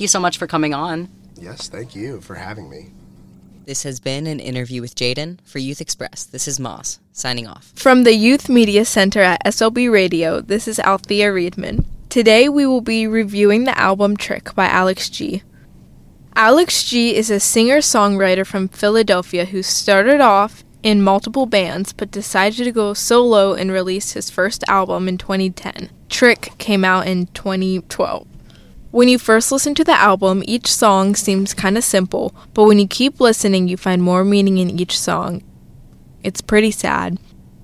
you so much for coming on. Yes, thank you for having me. This has been an interview with Jaden for Youth Express. This is Moss, signing off. From the Youth Media Center at SLB Radio, this is Althea Reedman. Today we will be reviewing the album Trick by Alex G. Alex G is a singer-songwriter from Philadelphia who started off in multiple bands but decided to go solo and release his first album in 2010. Trick came out in 2012. When you first listen to the album, each song seems kind of simple, but when you keep listening, you find more meaning in each song. It's pretty sad.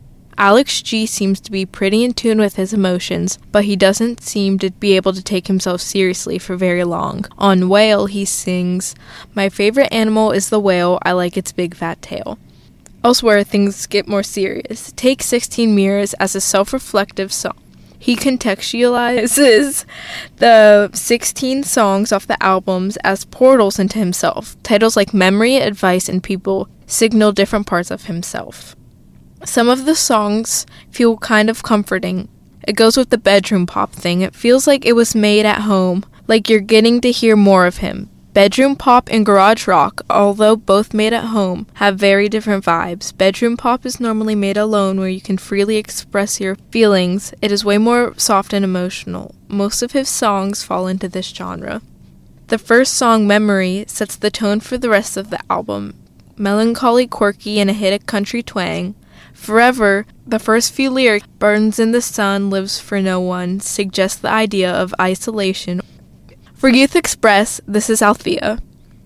Alex G seems to be pretty in tune with his emotions, but he doesn't seem to be able to take himself seriously for very long. On Whale, he sings, "My favorite animal is the whale, I like its big fat tail." Elsewhere, things get more serious. Take 16 Mirrors as a self-reflective song. He contextualizes the 16 songs off the albums as portals into himself. Titles like Memory, Advice, and People signal different parts of himself. Some of the songs feel kind of comforting. It goes with the bedroom pop thing. It feels like it was made at home, like you're getting to hear more of him. Bedroom pop and garage rock, although both made at home, have very different vibes. Bedroom pop is normally made alone where you can freely express your feelings. It is way more soft and emotional. Most of his songs fall into this genre. The first song, Memory, sets the tone for the rest of the album. Melancholy, quirky, and a hit of country twang. Forever, the first few lyrics, burns in the sun, lives for no one, suggest the idea of isolation. For Youth Express, this is Althea.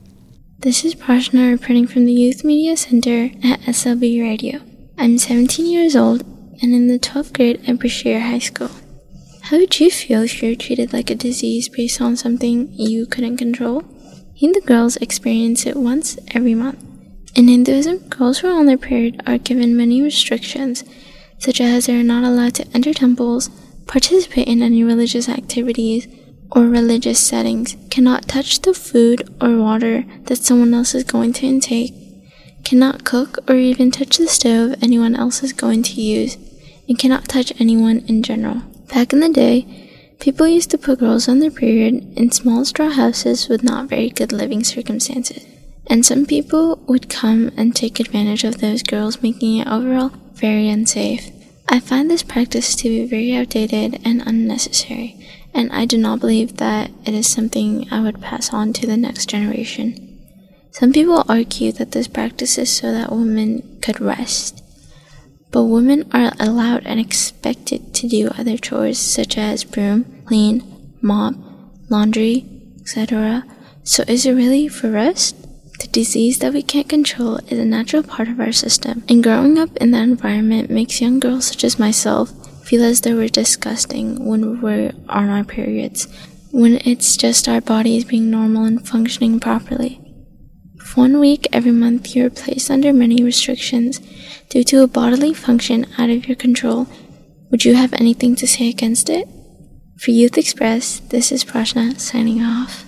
This is Prashna reporting from the Youth Media Center at SLB Radio. I'm 17 years old and in the 12th grade at Brashear High School. How would you feel if you were treated like a disease based on something you couldn't control? Hindu girls experience it once every month. In Hinduism, girls who are on their period are given many restrictions, such as they are not allowed to enter temples, participate in any religious activities, or religious settings, cannot touch the food or water that someone else is going to intake, cannot cook or even touch the stove anyone else is going to use, and cannot touch anyone in general. Back in the day, people used to put girls on their period in small straw houses with not very good living circumstances, and some people would come and take advantage of those girls, making it overall very unsafe. I find this practice to be very outdated and unnecessary, and I do not believe that it is something I would pass on to the next generation. Some people argue that this practice is so that women could rest, but women are allowed and expected to do other chores such as broom, clean, mop, laundry, etc. So is it really for rest? The disease that we can't control is a natural part of our system, and growing up in that environment makes young girls such as myself feel as though we're disgusting when we're on our periods, when it's just our bodies being normal and functioning properly. If 1 week every month you are placed under many restrictions due to a bodily function out of your control, would you have anything to say against it? For Youth Express, this is Prashna signing off.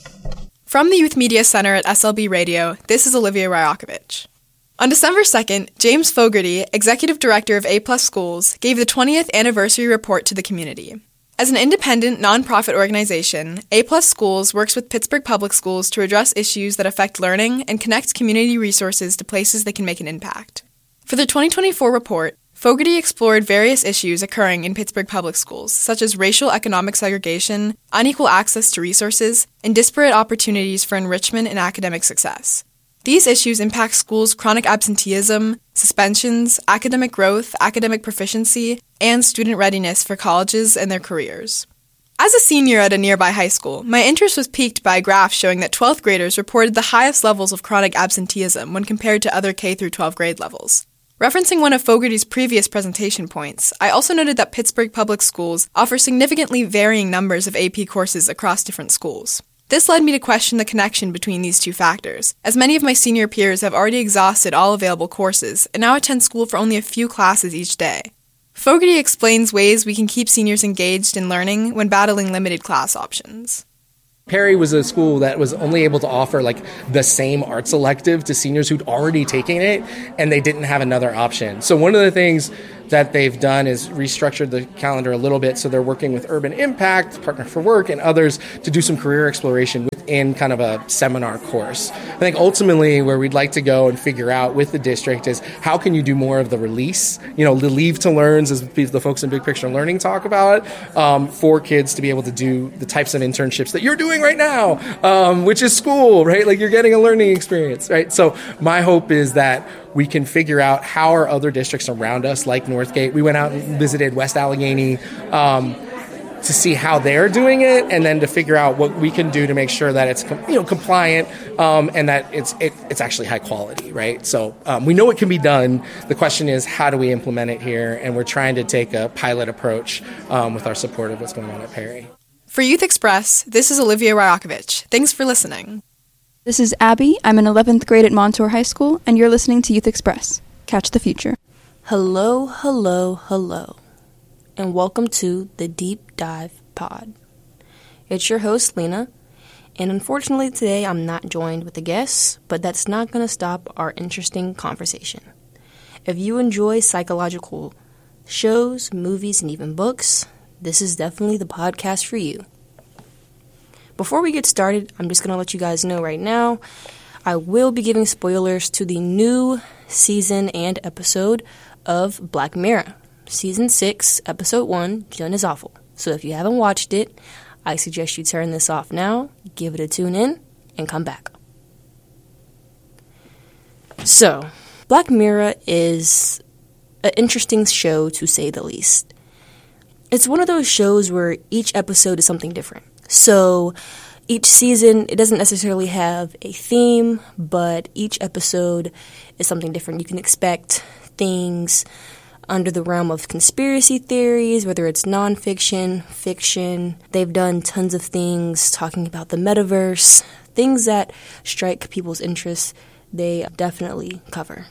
From the Youth Media Center at SLB Radio, this is Olivia Ryakovich. On December 2nd, James Fogarty, Executive Director of A+ Schools, gave the 20th anniversary report to the community. As an independent, nonprofit organization, A+ Schools works with Pittsburgh Public Schools to address issues that affect learning and connect community resources to places that can make an impact. For the 2024 report, Fogarty explored various issues occurring in Pittsburgh Public Schools, such as racial economic segregation, unequal access to resources, and disparate opportunities for enrichment and academic success. These issues impact schools' chronic absenteeism, suspensions, academic growth, academic proficiency, and student readiness for colleges and their careers. As a senior at a nearby high school, my interest was piqued by a graph showing that 12th graders reported the highest levels of chronic absenteeism when compared to other K-12 grade levels. Referencing one of Fogarty's previous presentation points, I also noted that Pittsburgh Public Schools offer significantly varying numbers of AP courses across different schools. This led me to question the connection between these two factors, as many of my senior peers have already exhausted all available courses and now attend school for only a few classes each day. Fogarty explains ways we can keep seniors engaged in learning when battling limited class options. Perry was a school that was only able to offer the same arts elective to seniors who'd already taken it, and they didn't have another option. So one of the things that they've done is restructured the calendar a little bit, so they're working with Urban Impact, Partner for Work, and others to do some career exploration with in kind of a seminar course. I think ultimately where we'd like to go and figure out with the district is how can you do more of the release, the leave to learns, as the folks in Big Picture Learning talk about, for kids to be able to do the types of internships that you're doing right now, which is school, right? Like you're getting a learning experience, right? So my hope is that we can figure out how are other districts around us, like Northgate. We went out and visited West Allegheny, to see how they're doing it, and then to figure out what we can do to make sure that it's compliant, and that it's actually high quality, right? So we know it can be done. The question is, how do we implement it here? And we're trying to take a pilot approach with our support of what's going on at Perry. For Youth Express, this is Olivia Ryakovich. Thanks for listening. This is Abby. I'm in 11th grade at Montour High School, and you're listening to Youth Express. Catch the future. Hello, hello, hello, and welcome to the Deep Dive Pod. It's your host, Lena, and unfortunately today I'm not joined with a guest, but that's not going to stop our interesting conversation. If you enjoy psychological shows, movies, and even books, this is definitely the podcast for you. Before we get started, I'm just going to let you guys know right now, I will be giving spoilers to the new season and episode of Black Mirror. Season 6, Episode 1, Jen is Awful. So if you haven't watched it, I suggest you turn this off now, give it a tune in, and come back. So, Black Mirror is an interesting show, to say the least. It's one of those shows where each episode is something different. So, each season, it doesn't necessarily have a theme, but each episode is something different. You can expect things under the realm of conspiracy theories, whether it's nonfiction, fiction. They've done tons of things talking about the metaverse, things that strike people's interests, they definitely cover.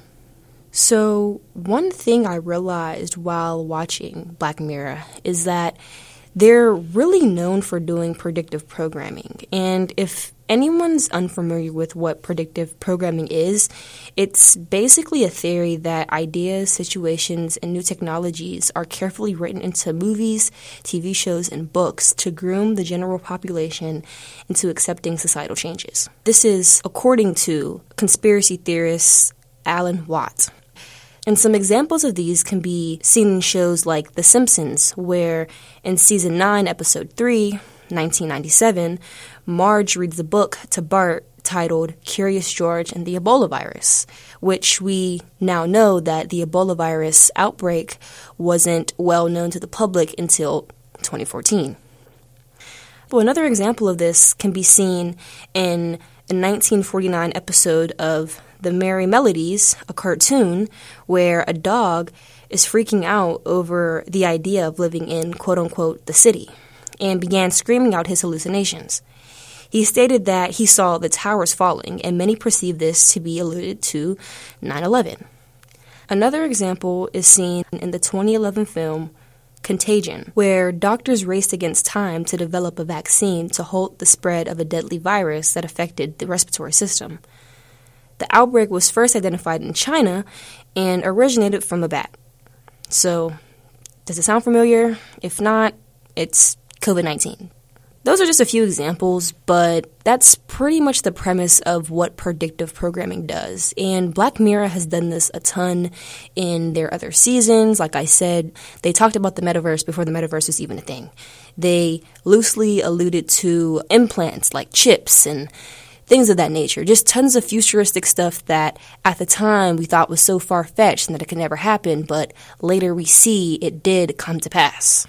So one thing I realized while watching Black Mirror is that they're really known for doing predictive programming. And if anyone's unfamiliar with what predictive programming is, it's basically a theory that ideas, situations, and new technologies are carefully written into movies, TV shows, and books to groom the general population into accepting societal changes. This is according to conspiracy theorist Alan Watts. And some examples of these can be seen in shows like The Simpsons, where in Season 9, Episode 3, 1997, Marge reads a book to Bart titled Curious George and the Ebola Virus, which we now know that the Ebola virus outbreak wasn't well known to the public until 2014. Well, another example of this can be seen in a 1949 episode of The Merry Melodies, a cartoon where a dog is freaking out over the idea of living in, quote-unquote, the city, and began screaming out his hallucinations. He stated that he saw the towers falling, and many perceived this to be alluded to 9/11. Another example is seen in the 2011 film Contagion, where doctors raced against time to develop a vaccine to halt the spread of a deadly virus that affected the respiratory system. The outbreak was first identified in China and originated from a bat. So, does it sound familiar? If not, it's COVID-19. Those are just a few examples, but that's pretty much the premise of what predictive programming does. And Black Mirror has done this a ton in their other seasons. Like I said, they talked about the metaverse before the metaverse was even a thing. They loosely alluded to implants like chips and things of that nature. Just tons of futuristic stuff that at the time we thought was so far-fetched and that it could never happen, but later we see it did come to pass.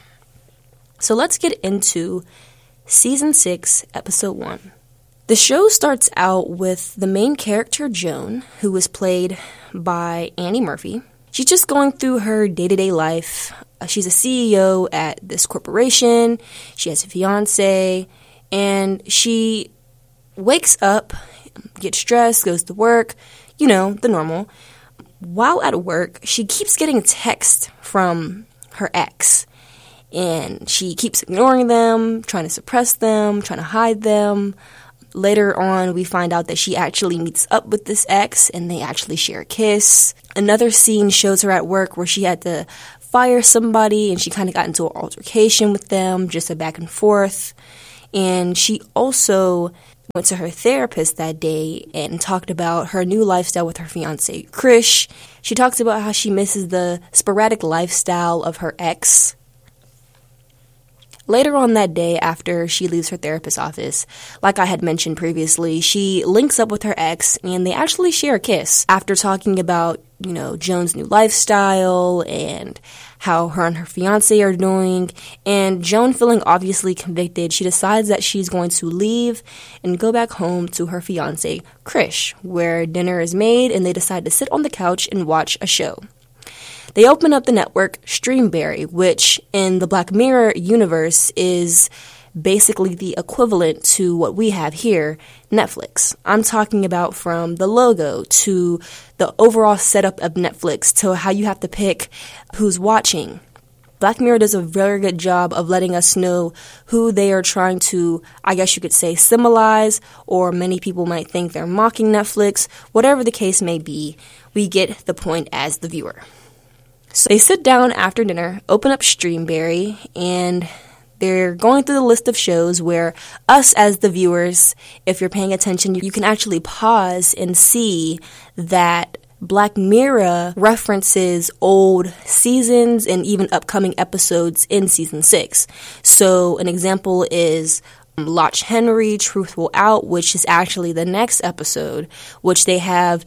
So let's get into Season 6, Episode 1. The show starts out with the main character, Joan, who was played by Annie Murphy. She's just going through her day-to-day life. She's a CEO at this corporation. She has a fiancé, and she wakes up, gets dressed, goes to work, the normal. While at work, she keeps getting texts from her ex. And she keeps ignoring them, trying to suppress them, trying to hide them. Later on, we find out that she actually meets up with this ex, and they actually share a kiss. Another scene shows her at work where she had to fire somebody, and she kind of got into an altercation with them, just a back and forth. And she also went to her therapist that day and talked about her new lifestyle with her fiance, Krish. She talks about how she misses the sporadic lifestyle of her ex. Later on that day, after she leaves her therapist's office, like I had mentioned previously, she links up with her ex and they actually share a kiss after talking about, Joan's new lifestyle and how her and her fiance are doing. And Joan, feeling obviously convicted, she decides that she's going to leave and go back home to her fiance, Krish, where dinner is made and they decide to sit on the couch and watch a show. They open up the network Streamberry, which in the Black Mirror universe is basically the equivalent to what we have here, Netflix. I'm talking about from the logo to the overall setup of Netflix to how you have to pick who's watching. Black Mirror does a very good job of letting us know who they are trying to, I guess you could say, symbolize, or many people might think they're mocking Netflix. Whatever the case may be, we get the point as the viewer. So they sit down after dinner, open up Streamberry, and they're going through the list of shows where us as the viewers, if you're paying attention, you can actually pause and see that Black Mirror references old seasons and even upcoming episodes in season 6. So an example is Loch Henry, Truth Will Out, which is actually the next episode, which they have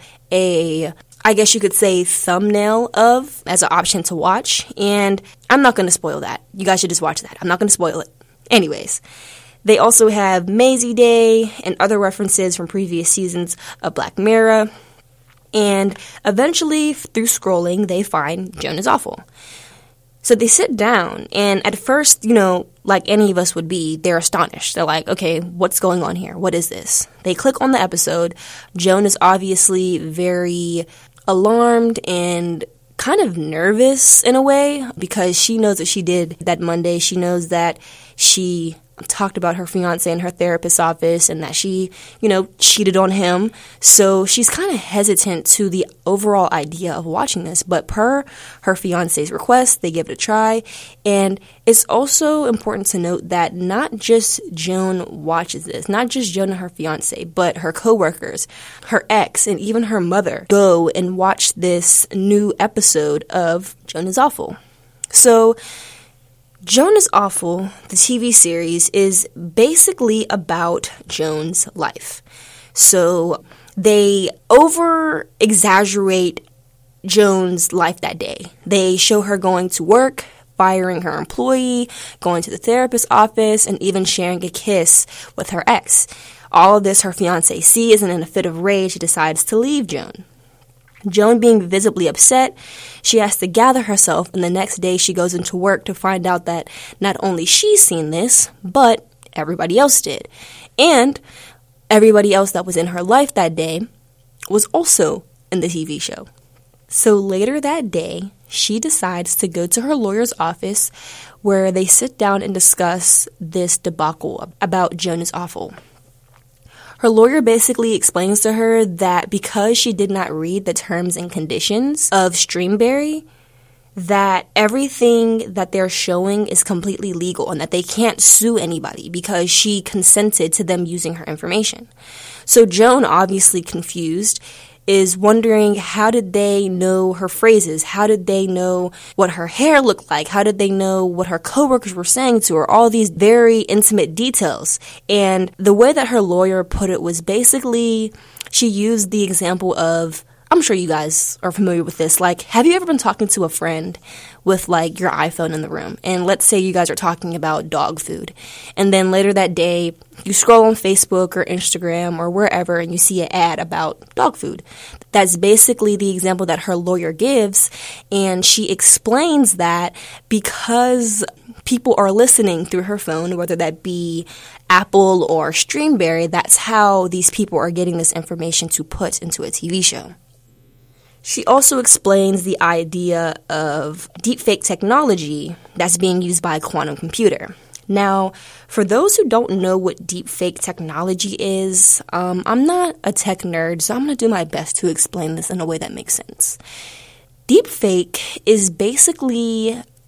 I guess you could say thumbnail of as an option to watch. And I'm not going to spoil that. You guys should just watch that. I'm not going to spoil it. Anyways, they also have Maisie Day and other references from previous seasons of Black Mirror. And eventually, through scrolling, they find Joan is Awful. So they sit down, and at first, like any of us would be, they're astonished. They're like, okay, what's going on here? What is this? They click on the episode. Joan is obviously very alarmed and kind of nervous in a way because she knows what she did that Monday. She knows that she talked about her fiance in her therapist's office and that she, cheated on him. So she's kind of hesitant to the overall idea of watching this. But per her fiance's request, they give it a try. And it's also important to note that not just Joan watches this, not just Joan and her fiance, but her coworkers, her ex, and even her mother go and watch this new episode of Joan is Awful. So Joan is Awful, the TV series, is basically about Joan's life. So they over-exaggerate Joan's life that day. They show her going to work, firing her employee, going to the therapist's office, and even sharing a kiss with her ex. All of this her fiancé sees, and in a fit of rage, she decides to leave Joan. Joan being visibly upset, she has to gather herself, and the next day she goes into work to find out that not only she's seen this, but everybody else did. And everybody else that was in her life that day was also in the TV show. So later that day, she decides to go to her lawyer's office where they sit down and discuss this debacle about Joan is Awful. Her lawyer basically explains to her that because she did not read the terms and conditions of Streamberry, that everything that they're showing is completely legal and that they can't sue anybody because she consented to them using her information. So Joan, obviously confused, is wondering how did they know her phrases? How did they know what her hair looked like? How did they know what her coworkers were saying to her? All these very intimate details. And the way that her lawyer put it was basically she used the example of, I'm sure you guys are familiar with this. Like, have you ever been talking to a friend with, like, your iPhone in the room? And let's say you guys are talking about dog food. And then later that day, you scroll on Facebook or Instagram or wherever and you see an ad about dog food. That's basically the example that her lawyer gives. And she explains that because people are listening through her phone, whether that be Apple or Streamberry, that's how these people are getting this information to put into a TV show. She also explains the idea of deepfake technology that's being used by a quantum computer. Now, for those who don't know what deepfake technology is, I'm not a tech nerd, so I'm going to do my best to explain this in a way that makes sense. Deepfake is basically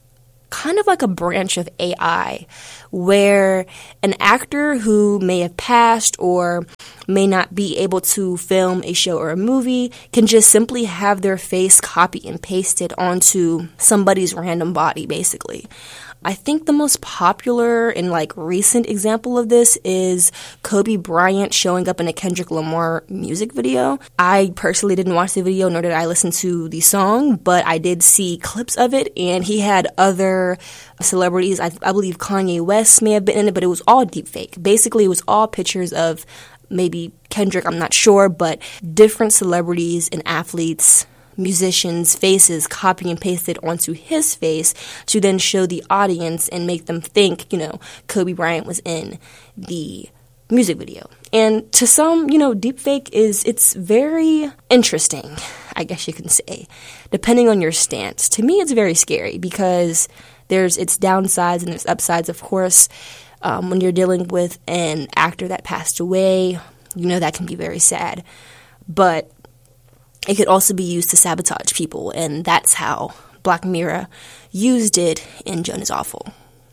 kind of like a branch of AI where an actor who may have passed or may not be able to film a show or a movie can just simply have their face copy and pasted onto somebody's random body, basically. I think the most popular and recent example of this is Kobe Bryant showing up in a Kendrick Lamar music video. I personally didn't watch the video, nor did I listen to the song, but I did see clips of it, and he had other celebrities. I believe Kanye West may have been in it, but it was all deepfake. Basically, it was all pictures of maybe Kendrick, I'm not sure, but different celebrities and athletes, musicians' faces copy and pasted onto his face to then show the audience and make them think, Kobe Bryant was in the music video. And to some, deepfake it's very interesting, I guess you can say, depending on your stance. To me, it's very scary because there's its downsides and there's upsides, of course. When you're dealing with an actor that passed away, that can be very sad. But it could also be used to sabotage people, and that's how Black Mirror used it in Joan is Awful.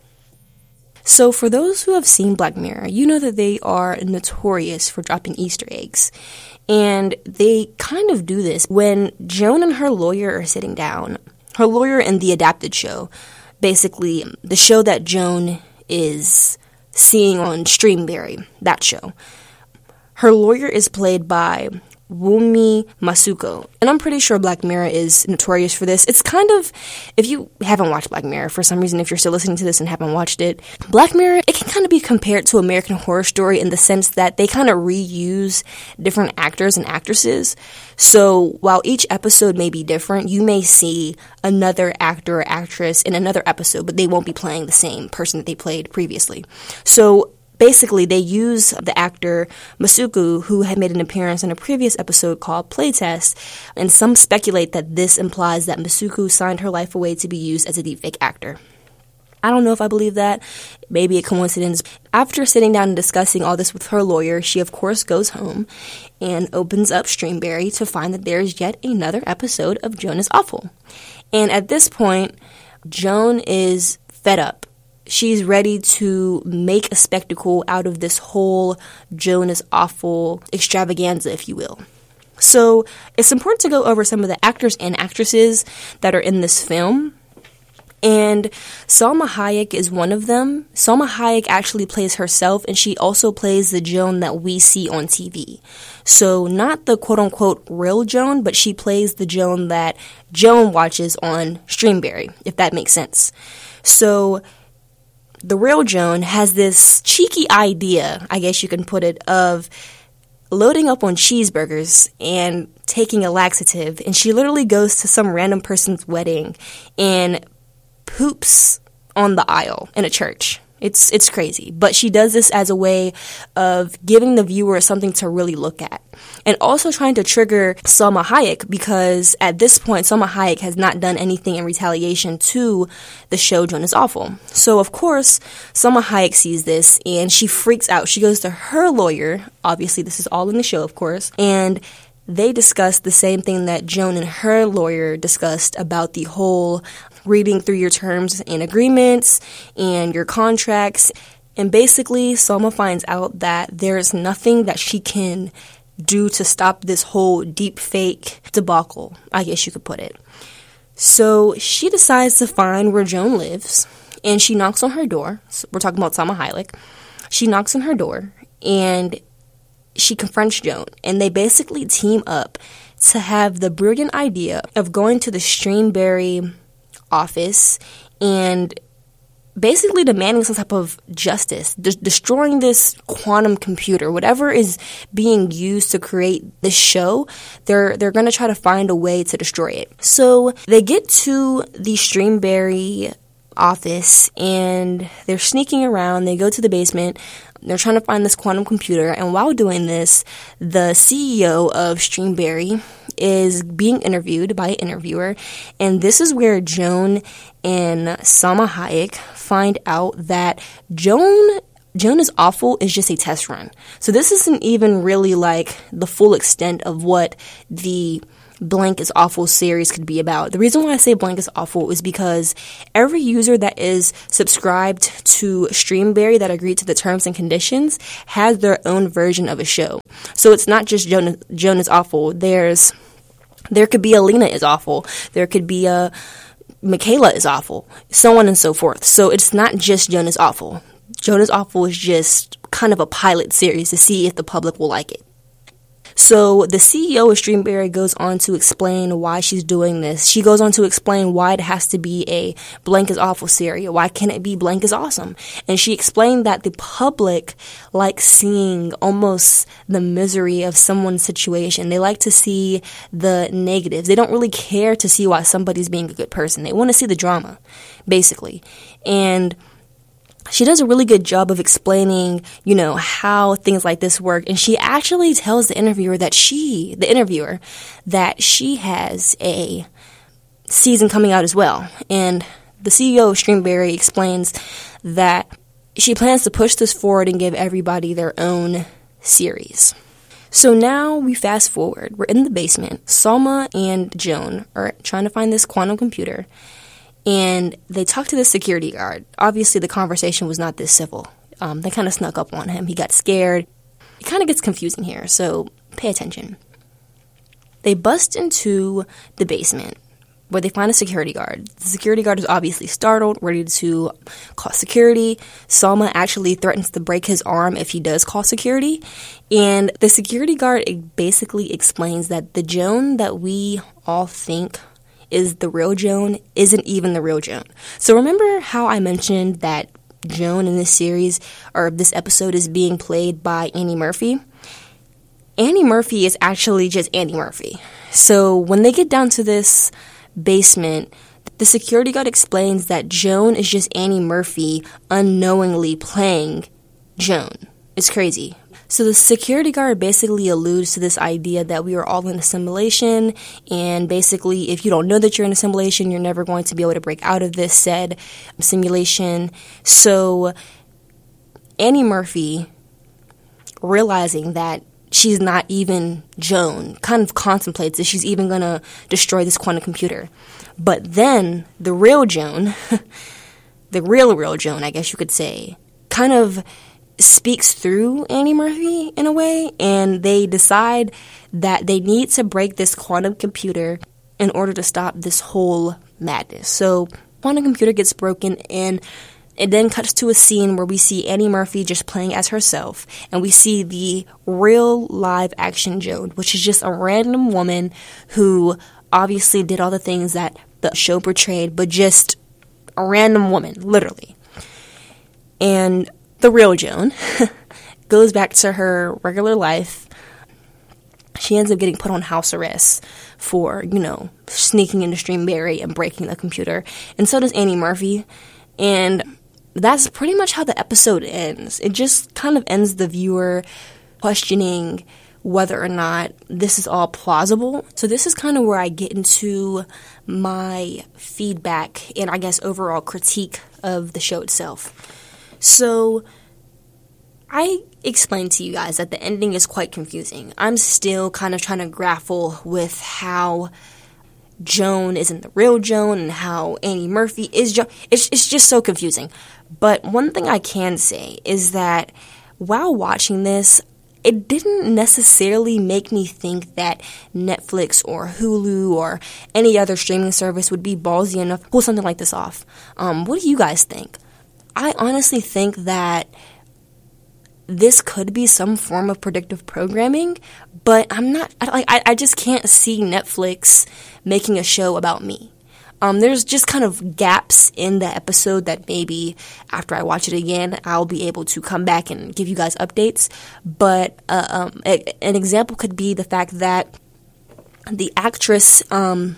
So for those who have seen Black Mirror, you know that they are notorious for dropping Easter eggs. And they kind of do this when Joan and her lawyer are sitting down. Her lawyer in the adapted show, basically the show that Joan is seeing on Streamberry, that show. Her lawyer is played by Wunmi Masuko. And I'm pretty sure Black Mirror is notorious for this. It's kind of, if you haven't watched Black Mirror, for some reason, if you're still listening to this and haven't watched it, Black Mirror, it can kind of be compared to American Horror Story in the sense that they kind of reuse different actors and actresses. So while each episode may be different, you may see another actor or actress in another episode, but they won't be playing the same person that they played previously. So basically, they use the actor Masuku, who had made an appearance in a previous episode called Playtest, and some speculate that this implies that Masuku signed her life away to be used as a deepfake actor. I don't know if I believe that. Maybe a coincidence. After sitting down and discussing all this with her lawyer, she of course goes home and opens up Streamberry to find that there's yet another episode of Joan is Awful. And at this point, Joan is fed up. She's ready to make a spectacle out of this whole Joan is Awful extravaganza, if you will. So it's important to go over some of the actors and actresses that are in this film. And Salma Hayek is one of them. Salma Hayek actually plays herself, and she also plays the Joan that we see on TV. So not the quote-unquote real Joan, but she plays the Joan that Joan watches on Streamberry, if that makes sense. So the real Joan has this cheeky idea, I guess you can put it, of loading up on cheeseburgers and taking a laxative, and she literally goes to some random person's wedding and poops on the aisle in a church. It's crazy. But she does this as a way of giving the viewer something to really look at. And also trying to trigger Salma Hayek, because at this point, Salma Hayek has not done anything in retaliation to the show Joan is Awful. So, of course, Salma Hayek sees this and she freaks out. She goes to her lawyer. Obviously, this is all in the show, of course. And they discuss the same thing that Joan and her lawyer discussed about the whole reading through your terms and agreements and your contracts. And basically, Salma finds out that there's nothing that she can do to stop this whole deep fake debacle, I guess you could put it. So she decides to find where Joan lives, and she knocks on her door. So we're talking about Salma Hayek. She knocks on her door, and she confronts Joan, and they basically team up to have the brilliant idea of going to the Streamberry office and basically demanding some type of justice, destroying this quantum computer, whatever is being used to create this show. They're going to try to find a way to destroy it. So they get to the Streamberry office and they're sneaking around. They go to the basement. They're trying to find this quantum computer, and while doing this, the CEO of Streamberry is being interviewed by an interviewer, and this is where Joan and Salma Hayek find out that Joan is Awful is just a test run. So this isn't even really like the full extent of what the Blank is Awful series could be about. The reason why I say Blank is Awful is because every user that is subscribed to Streamberry that agreed to the terms and conditions has their own version of a show. So it's not just Joan is Awful. There could be a Lena is Awful. There could be a Michaela is Awful, so on and so forth. So it's not just Joan is Awful. Joan is Awful is just kind of a pilot series to see if the public will like it. So the CEO of Streamberry goes on to explain why she's doing this. She goes on to explain why it has to be a Blank is Awful series. Why can't it be Blank is Awesome? And she explained that the public likes seeing almost the misery of someone's situation. They like to see the negatives. They don't really care to see why somebody's being a good person. They want to see the drama, basically. And she does a really good job of explaining, how things like this work. And she actually tells the interviewer that she has a season coming out as well. And the CEO of Streamberry explains that she plans to push this forward and give everybody their own series. So now we fast forward. We're in the basement. Salma and Joan are trying to find this quantum computer. And they talk to the security guard. Obviously, the conversation was not this civil. They kind of snuck up on him. He got scared. It kind of gets confusing here, so pay attention. They bust into the basement where they find a security guard. The security guard is obviously startled, ready to call security. Salma actually threatens to break his arm if he does call security. And the security guard basically explains that the Joan that we all think is the real Joan isn't even the real Joan. So remember how I mentioned that Joan in this series, or this episode, is being played by Annie Murphy? Annie Murphy is actually just Annie Murphy. So when they get down to this basement, the security guard explains that Joan is just Annie Murphy unknowingly playing Joan. It's crazy. So the security guard basically alludes to this idea that we are all in a simulation, and basically if you don't know that you're in a simulation, you're never going to be able to break out of this said simulation. So Annie Murphy, realizing that she's not even Joan, kind of contemplates if she's even going to destroy this quantum computer. But then the real Joan, the real Joan, I guess you could say, kind of speaks through Annie Murphy in a way, and they decide that they need to break this quantum computer in order to stop this whole madness. So quantum computer gets broken, and it then cuts to a scene where we see Annie Murphy just playing as herself, and we see the real live action Joan, which is just a random woman who obviously did all the things that the show portrayed, but just a random woman, literally. And the real Joan goes back to her regular life. She ends up getting put on house arrest for, sneaking into Streamberry and breaking the computer. And so does Annie Murphy. And that's pretty much how the episode ends. It just kind of ends the viewer questioning whether or not this is all plausible. So this is kind of where I get into my feedback and I guess overall critique of the show itself. So I explained to you guys that the ending is quite confusing. I'm still kind of trying to grapple with how Joan isn't the real Joan and how Annie Murphy is Joan. It's just so confusing. But one thing I can say is that while watching this, it didn't necessarily make me think that Netflix or Hulu or any other streaming service would be ballsy enough to pull something like this off. What do you guys think? I honestly think that this could be some form of predictive programming, but I just can't see Netflix making a show about me. There's just kind of gaps in the episode that maybe after I watch it again, I'll be able to come back and give you guys updates. But an example could be the fact that the actress, Salma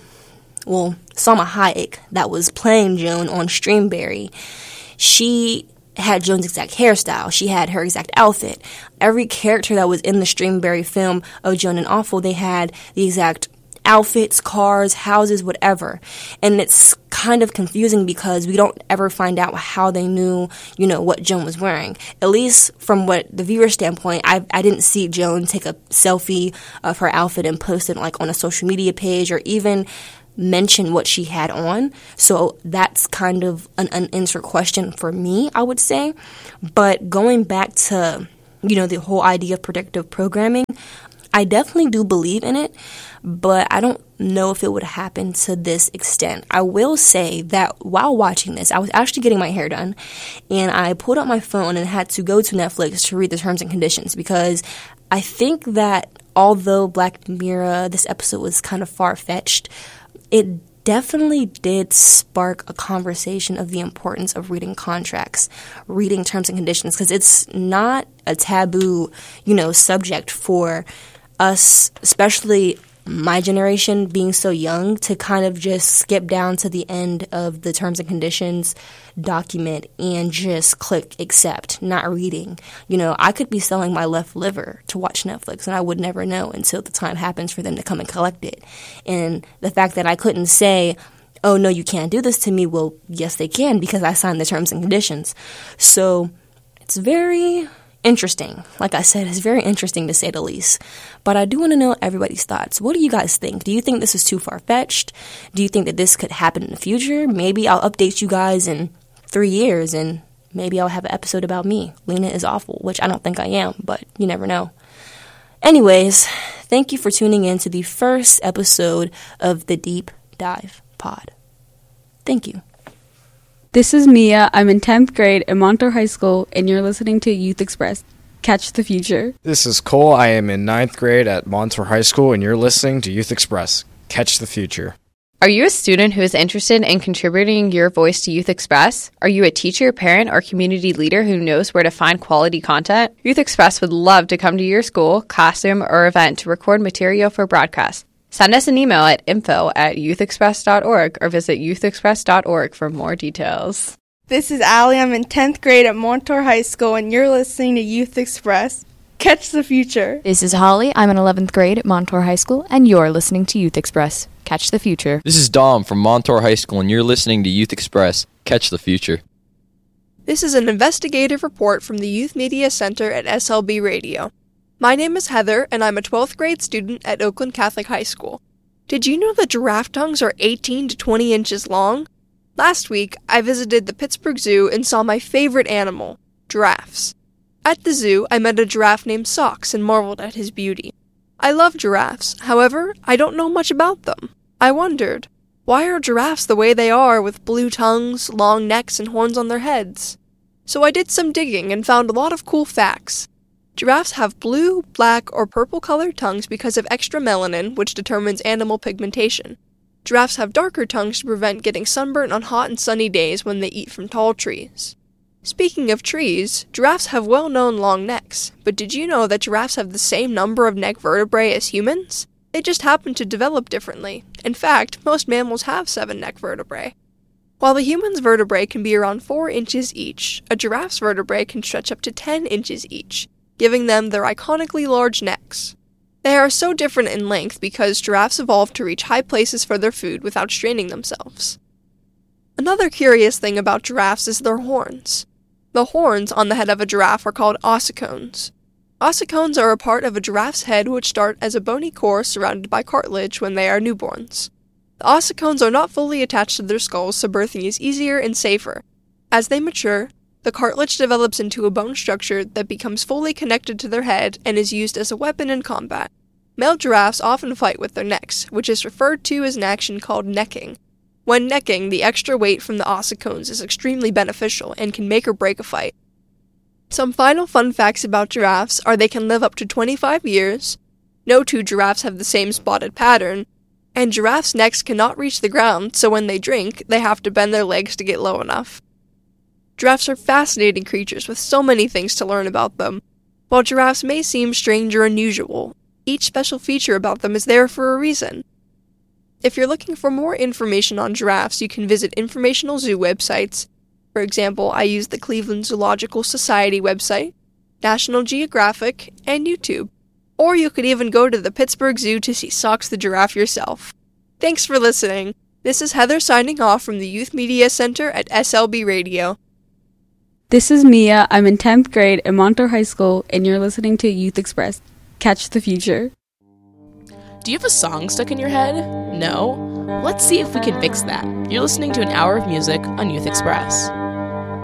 Hayek, that was playing Joan on Streamberry, she had Joan's exact hairstyle. She had her exact outfit. Every character that was in the Streamberry film of Joan and Awful, they had the exact outfits, cars, houses, whatever. And it's kind of confusing because we don't ever find out how they knew, what Joan was wearing. At least from what the viewer standpoint, I didn't see Joan take a selfie of her outfit and post it on a social media page or even mention what she had on. So that's kind of an unanswered question for me, I would say. But going back to, the whole idea of predictive programming, I definitely do believe in it, but I don't know if it would happen to this extent. I will say that while watching this, I was actually getting my hair done, and I pulled out my phone and had to go to Netflix to read the terms and conditions, because I think that although Black Mirror, this episode was kind of far-fetched, it definitely did spark a conversation of the importance of reading contracts, reading terms and conditions, because it's not a taboo, subject for us, especially my generation being so young, to kind of just skip down to the end of the terms and conditions document and just click accept, not reading. I could be selling my left liver to watch Netflix, and I would never know until the time happens for them to come and collect it. And the fact that I couldn't say, oh, no, you can't do this to me, well, yes, they can, because I signed the terms and conditions. So it's very interesting. Like I said, it's very interesting to say the least. But I do want to know everybody's thoughts. What do you guys think? Do you think this is too far-fetched? Do you think that this could happen in the future? Maybe I'll update you guys in 3 years, and maybe I'll have an episode about me. Lena is awful, which I don't think I am, but you never know. Anyways, thank you for tuning in to the first episode of the Deep Dive Pod. Thank you. This is Mia. I'm in 10th grade at Montour High School, and you're listening to Youth Express. Catch the future. This is Cole. I am in 9th grade at Montour High School, and you're listening to Youth Express. Catch the future. Are you a student who is interested in contributing your voice to Youth Express? Are you a teacher, parent, or community leader who knows where to find quality content? Youth Express would love to come to your school, classroom, or event to record material for broadcast. Send us an email at info@youthexpress.org or visit youthexpress.org for more details. This is Allie. I'm in 10th grade at Montour High School, and you're listening to Youth Express. Catch the future. This is Holly. I'm in 11th grade at Montour High School, and you're listening to Youth Express. Catch the future. This is Dom from Montour High School, and you're listening to Youth Express. Catch the future. This is an investigative report from the Youth Media Center at SLB Radio. My name is Heather, and I'm a 12th grade student at Oakland Catholic High School. Did you know that giraffe tongues are 18 to 20 inches long? Last week, I visited the Pittsburgh Zoo and saw my favorite animal, giraffes. At the zoo, I met a giraffe named Socks and marveled at his beauty. I love giraffes, however, I don't know much about them. I wondered, why are giraffes the way they are with blue tongues, long necks, and horns on their heads? So I did some digging and found a lot of cool facts. Giraffes have blue, black, or purple-colored tongues because of extra melanin, which determines animal pigmentation. Giraffes have darker tongues to prevent getting sunburnt on hot and sunny days when they eat from tall trees. Speaking of trees, giraffes have well-known long necks, but did you know that giraffes have the same number of neck vertebrae as humans? They just happen to develop differently. In fact, most mammals have 7 neck vertebrae. While the human's vertebrae can be around 4 inches each, a giraffe's vertebrae can stretch up to 10 inches each, giving them their iconically large necks. They are so different in length because giraffes evolved to reach high places for their food without straining themselves. Another curious thing about giraffes is their horns. The horns on the head of a giraffe are called ossicones. Ossicones are a part of a giraffe's head which start as a bony core surrounded by cartilage when they are newborns. The ossicones are not fully attached to their skulls, so birthing is easier and safer. As they mature, the cartilage develops into a bone structure that becomes fully connected to their head and is used as a weapon in combat. Male giraffes often fight with their necks, which is referred to as an action called necking. When necking, the extra weight from the ossicones is extremely beneficial and can make or break a fight. Some final fun facts about giraffes are they can live up to 25 years, no 2 giraffes have the same spotted pattern, and giraffes' necks cannot reach the ground, so when they drink, they have to bend their legs to get low enough. Giraffes are fascinating creatures with so many things to learn about them. While giraffes may seem strange or unusual, each special feature about them is there for a reason. If you're looking for more information on giraffes, you can visit informational zoo websites. For example, I use the Cleveland Zoological Society website, National Geographic, and YouTube. Or you could even go to the Pittsburgh Zoo to see Socks the giraffe yourself. Thanks for listening. This is Heather signing off from the Youth Media Center at SLB Radio. This is Mia. I'm in 10th grade at Montour High School, and you're listening to Youth Express. Catch the future. Do you have a song stuck in your head? No? Let's see if we can fix that. You're listening to an hour of music on Youth Express.